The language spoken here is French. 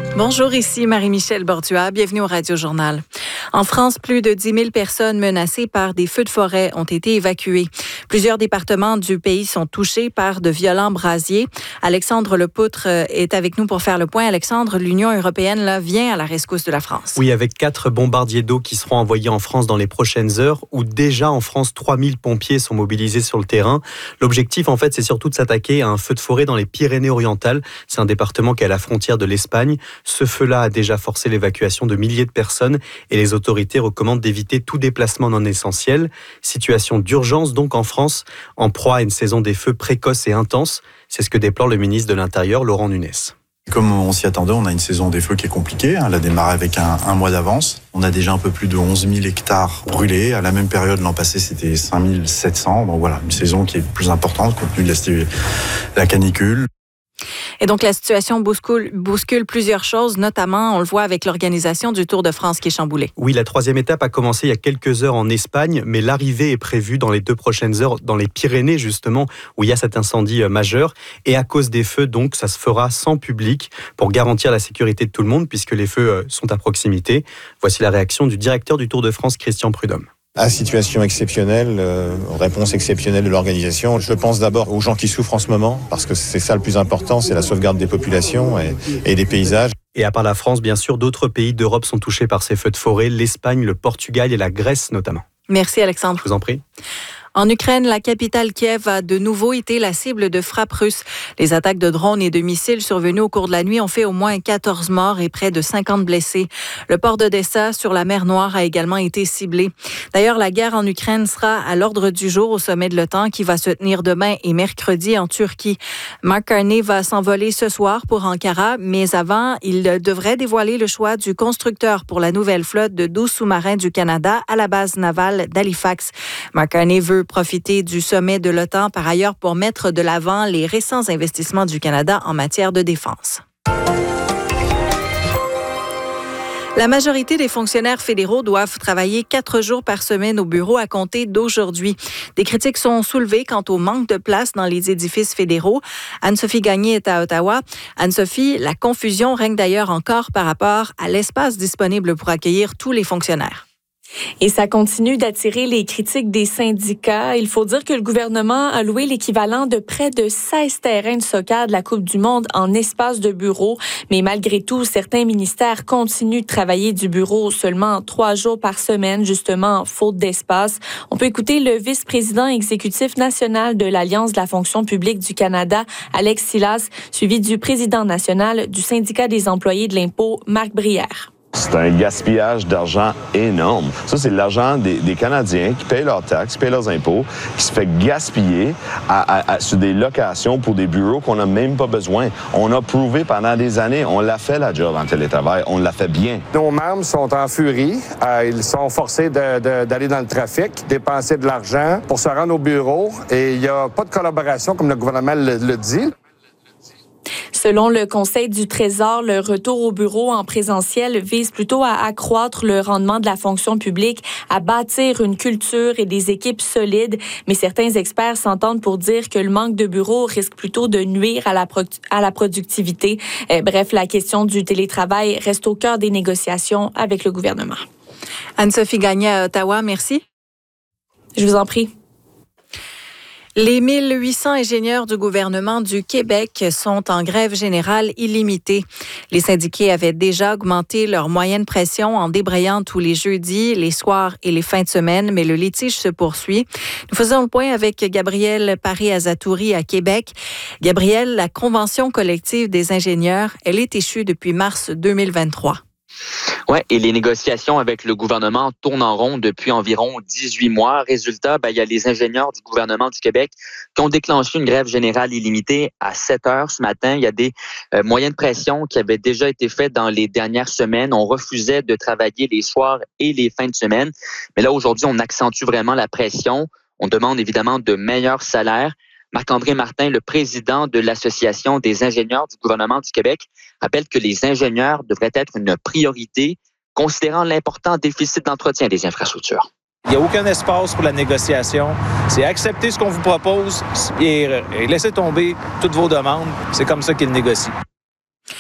Bonjour, ici Marie-Michel Bordua. Bienvenue au Radio-Journal. En France, plus de 10 000 personnes menacées par des feux de forêt ont été évacuées. Plusieurs départements du pays sont touchés par de violents brasiers. Alexandre Lepoutre est avec nous pour faire le point. Alexandre, l'Union européenne vient à la rescousse de la France. Oui, avec 4 bombardiers d'eau qui seront envoyés en France dans les prochaines heures, où déjà en France, 3000 pompiers sont mobilisés sur le terrain. L'objectif, en fait, c'est surtout de s'attaquer à un feu de forêt dans les Pyrénées-Orientales. C'est un département qui est à la frontière de l'Espagne. Ce feu-là a déjà forcé l'évacuation de milliers de personnes et les autorités recommandent d'éviter tout déplacement non essentiel. Situation d'urgence donc en France, en proie à une saison des feux précoce et intense. C'est ce que déplore le ministre de l'Intérieur, Laurent Nunez. Comme on s'y attendait, on a une saison des feux qui est compliquée. Elle a démarré avec un mois d'avance. On a déjà un peu plus de 11 000 hectares brûlés. À la même période, l'an passé, c'était 5 700. Donc voilà, une saison qui est plus importante compte tenu de la canicule. Et donc, la situation bouscule plusieurs choses, notamment, on le voit avec l'organisation du Tour de France qui est chamboulée. Oui, la 3e étape a commencé il y a quelques heures en Espagne, mais l'arrivée est prévue dans les 2 prochaines heures dans les Pyrénées, justement, où il y a cet incendie majeur. Et à cause des feux, donc, ça se fera sans public pour garantir la sécurité de tout le monde, puisque les feux sont à proximité. Voici la réaction du directeur du Tour de France, Christian Prudhomme. À situation exceptionnelle, réponse exceptionnelle de l'organisation. Je pense d'abord aux gens qui souffrent en ce moment, parce que c'est ça le plus important, c'est la sauvegarde des populations et des paysages. Et à part la France, bien sûr, d'autres pays d'Europe sont touchés par ces feux de forêt, l'Espagne, le Portugal et la Grèce notamment. Merci Alexandre. Je vous en prie. En Ukraine, la capitale Kiev a de nouveau été la cible de frappes russes. Les attaques de drones et de missiles survenues au cours de la nuit ont fait au moins 14 morts et près de 50 blessés. Le port d'Odessa sur la mer Noire a également été ciblé. D'ailleurs, la guerre en Ukraine sera à l'ordre du jour au sommet de l'OTAN qui va se tenir demain et mercredi en Turquie. Mark Carney va s'envoler ce soir pour Ankara, mais avant, il devrait dévoiler le choix du constructeur pour la nouvelle flotte de 12 sous-marins du Canada à la base navale d'Halifax. Mark Carney veut profiter du sommet de l'OTAN par ailleurs pour mettre de l'avant les récents investissements du Canada en matière de défense. La majorité des fonctionnaires fédéraux doivent travailler 4 jours par semaine au bureau à compter d'aujourd'hui. Des critiques sont soulevées quant au manque de place dans les édifices fédéraux. Anne-Sophie Gagné est à Ottawa. Anne-Sophie, la confusion règne d'ailleurs encore par rapport à l'espace disponible pour accueillir tous les fonctionnaires. Et ça continue d'attirer les critiques des syndicats. Il faut dire que le gouvernement a loué l'équivalent de près de 16 terrains de soccer de la Coupe du Monde en espace de bureau. Mais malgré tout, certains ministères continuent de travailler du bureau seulement 3 jours par semaine, justement, faute d'espace. On peut écouter le vice-président exécutif national de l'Alliance de la fonction publique du Canada, Alex Silas, suivi du président national du syndicat des employés de l'impôt, Marc Brière. C'est un gaspillage d'argent énorme. Ça, c'est l'argent des Canadiens qui payent leurs taxes, qui payent leurs impôts, qui se fait gaspiller sur des locations pour des bureaux qu'on n'a même pas besoin. On a prouvé pendant des années, on l'a fait la job en télétravail, on l'a fait bien. Nos membres sont en furie. Ils sont forcés d'aller dans le trafic, dépenser de l'argent pour se rendre au bureau. Et il n'y a pas de collaboration, comme le gouvernement le dit. Selon le Conseil du Trésor, le retour au bureau en présentiel vise plutôt à accroître le rendement de la fonction publique, à bâtir une culture et des équipes solides. Mais certains experts s'entendent pour dire que le manque de bureaux risque plutôt de nuire à la productivité. Bref, la question du télétravail reste au cœur des négociations avec le gouvernement. Anne-Sophie Gagné à Ottawa, merci. Je vous en prie. Les 1800 ingénieurs du gouvernement du Québec sont en grève générale illimitée. Les syndiqués avaient déjà augmenté leur moyenne pression en débrayant tous les jeudis, les soirs et les fins de semaine, mais le litige se poursuit. Nous faisons le point avec Gabrielle Paré-Azatouri à Québec. Gabrielle, la convention collective des ingénieurs, elle est échue depuis mars 2023. Oui, et les négociations avec le gouvernement tournent en rond depuis environ 18 mois. Résultat, il y a les ingénieurs du gouvernement du Québec qui ont déclenché une grève générale illimitée à 7 heures ce matin. Il y a des moyens de pression qui avaient déjà été faits dans les dernières semaines. On refusait de travailler les soirs et les fins de semaine. Mais là, aujourd'hui, on accentue vraiment la pression. On demande évidemment de meilleurs salaires. Marc-André Martin, le président de l'Association des ingénieurs du gouvernement du Québec, rappelle que les ingénieurs devraient être une priorité, considérant l'important déficit d'entretien des infrastructures. Il n'y a aucun espace pour la négociation. C'est accepter ce qu'on vous propose et laisser tomber toutes vos demandes. C'est comme ça qu'ils négocient.